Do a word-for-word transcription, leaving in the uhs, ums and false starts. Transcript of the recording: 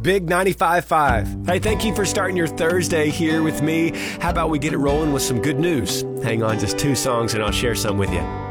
Big ninety-five point five. Hey, thank you for starting your Thursday here with me. How about we get it rolling with some good news? Hang on just two songs and I'll share some with you.